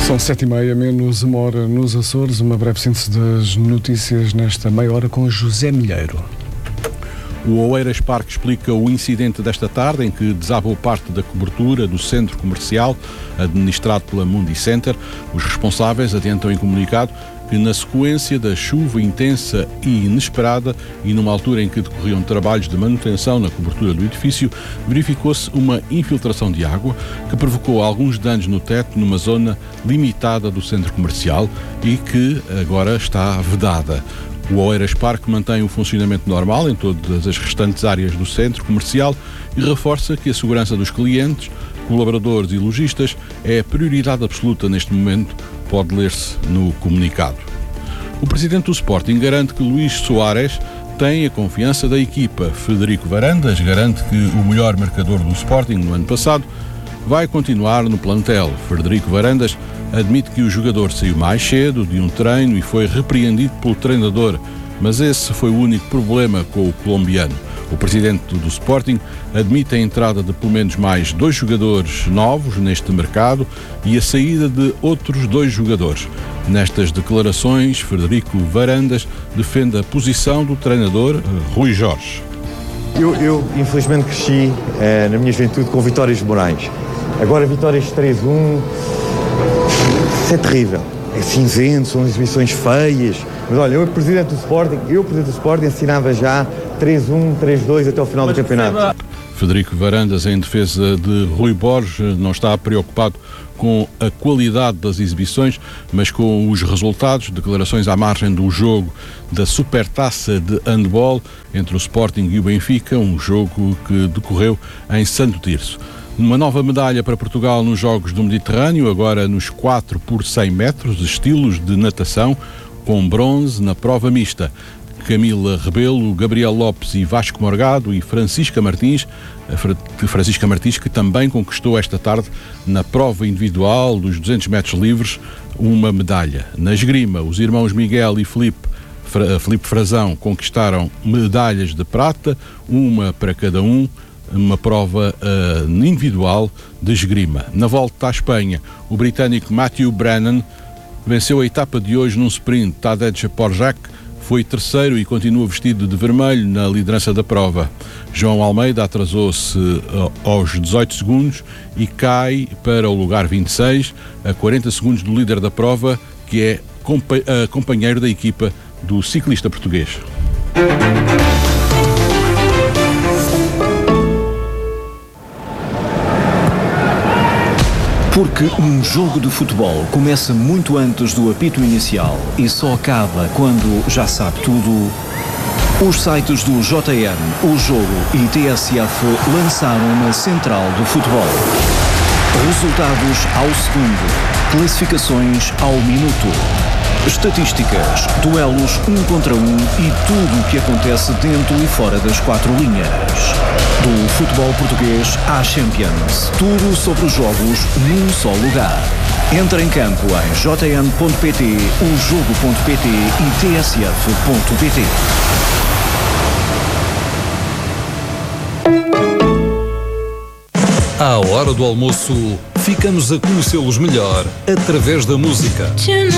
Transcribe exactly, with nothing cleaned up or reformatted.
São sete e meia, menos uma hora nos Açores. Uma breve síntese das notícias nesta meia hora com José Milheiro. O Oeiras Parque explica o incidente desta tarde em que desabou parte da cobertura do centro comercial administrado pela Mundi Center. Os responsáveis adiantam em comunicado que na sequência da chuva intensa e inesperada e numa altura em que decorriam trabalhos de manutenção na cobertura do edifício, verificou-se uma infiltração de água que provocou alguns danos no teto numa zona limitada do centro comercial e que agora está vedada. O Oeiras Parque mantém o funcionamento normal em todas as restantes áreas do centro comercial e reforça que a segurança dos clientes, colaboradores e lojistas é a prioridade absoluta neste momento, pode ler-se no comunicado. O presidente do Sporting garante que Luís Soares tem a confiança da equipa. Frederico Varandas garante que o melhor marcador do Sporting no ano passado vai continuar no plantel. Frederico Varandas admite que o jogador saiu mais cedo de um treino e foi repreendido pelo treinador, mas esse foi o único problema com o colombiano. O presidente do Sporting admite a entrada de pelo menos mais dois jogadores novos neste mercado e a saída de outros dois jogadores. Nestas declarações, Frederico Varandas defende a posição do treinador Rui Jorge. Eu, eu infelizmente, cresci eh, na minha juventude com vitórias de Moraes. Agora vitórias três a um, isso é terrível. É cinzento, são exibições feias. Mas olha, eu, presidente do Sporting, eu, presidente do Sporting, assinava já três a um, três a dois até ao final do campeonato. Frederico Varandas, em defesa de Rui Borges, não está preocupado com a qualidade das exibições, mas com os resultados. Declarações à margem do jogo da Supertaça de Handball entre o Sporting e o Benfica, um jogo que decorreu em Santo Tirso. Uma nova medalha para Portugal nos Jogos do Mediterrâneo, agora nos quatro por cem metros, estilos de natação, com bronze na prova mista. Camila Rebelo, Gabriel Lopes e Vasco Morgado e Francisca Martins, Francisca Martins que também conquistou esta tarde na prova individual dos duzentos metros livres uma medalha. Na esgrima, os irmãos Miguel e Filipe, Filipe Frazão conquistaram medalhas de prata, uma para cada um, uma prova uh, individual de esgrima. Na volta à Espanha, o britânico Matthew Brennan venceu a etapa de hoje num sprint. Tadej Pogačar foi terceiro e continua vestido de vermelho na liderança da prova. João Almeida atrasou-se aos dezoito segundos e cai para o lugar vinte e seis, a quarenta segundos do líder da prova, que é compa- companheiro da equipa do ciclista português. Porque um jogo de futebol começa muito antes do apito inicial e só acaba quando já sabe tudo, os sites do J N, O Jogo e T S F lançaram na Central do Futebol. Resultados ao segundo, classificações ao minuto, estatísticas, duelos um contra um e tudo o que acontece dentro e fora das quatro linhas. Do futebol português à Champions. Tudo sobre os jogos num só lugar. Entra em campo em j n ponto p t, o jogo ponto p t e t s f ponto p t. À hora do almoço, ficamos a conhecê-los melhor através da música.